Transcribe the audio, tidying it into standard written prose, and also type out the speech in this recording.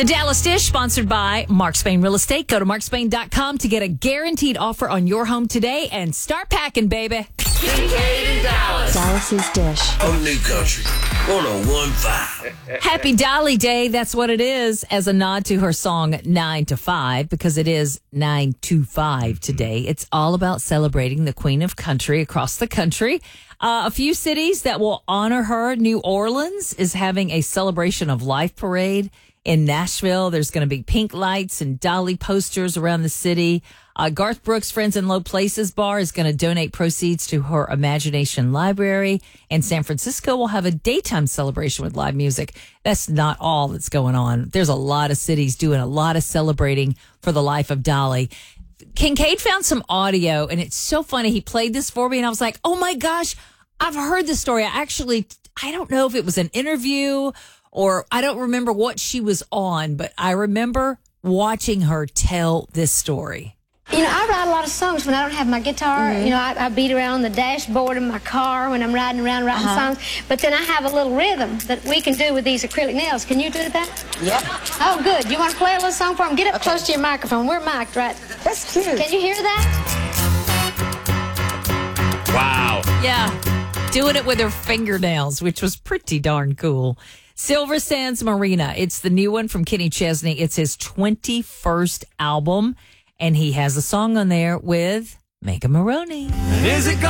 The Dallas Dish, sponsored by Mark Spain Real Estate. Go to markspain.com to get a guaranteed offer on your home today and start packing, baby. Kincaid in Dallas. Dallas's Dish. On New Country 101.5. Happy Dolly Day. That's what it is, as a nod to her song 9 to 5, because it is 9 to 5 today. It's all about celebrating the Queen of Country across the country. A few cities that will honor her. New Orleans is having a Celebration of Life parade. In Nashville, there's going to be pink lights and Dolly posters around the city. Garth Brooks' Friends in Low Places Bar is going to donate proceeds to her Imagination Library. And San Francisco will have a daytime celebration with live music. That's not all that's going on. There's a lot of cities doing a lot of celebrating for the life of Dolly. Kincaid found some audio, and it's so funny. He played this for me, and I was like, oh my gosh, I've heard this story. I don't know if it was an interview or I don't remember what she was on, but I remember watching her tell this story. You know, I write a lot of songs when I don't have my guitar. Mm-hmm. You know, I beat around on the dashboard of my car when I'm riding around writing songs. But then I have a little rhythm that we can do with these acrylic nails. Can you do that? Yep. Oh, good. You want to play a little song for them? Get up close to your microphone. We're mic'd, right? That's cute. Can you hear that? Wow. Yeah, doing it with her fingernails, which was pretty darn cool. Silver Sands Marina. It's the new one from Kenny Chesney. It's his 21st album, and he has a song on there with Mega Maroney. Is it